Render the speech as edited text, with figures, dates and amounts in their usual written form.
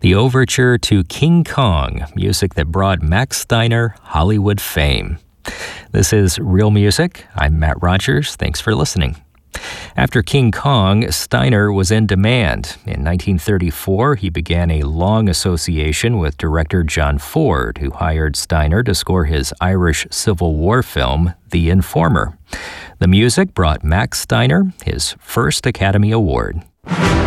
the overture to King Kong, music that brought Max Steiner Hollywood fame. This is Real Music. I'm Matt Rogers. Thanks for listening. After King Kong, Steiner was in demand. In 1934, he began a long association with director John Ford, who hired Steiner to score his Irish Civil War film, The Informer. The music brought Max Steiner his first Academy Award.